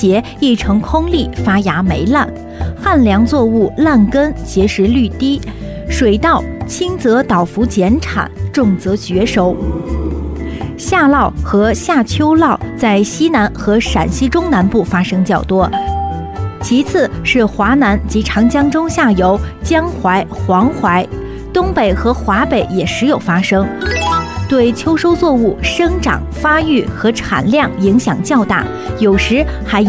节易成空粒，发芽霉烂；旱凉作物烂根，结实率低；水稻轻则倒伏减产，重则绝收。夏涝和夏秋涝在西南和陕西中南部发生较多，其次是华南及长江中下游、江淮、黄淮，东北和华北也时有发生，对秋收作物生长、发育和产量影响较大，有时还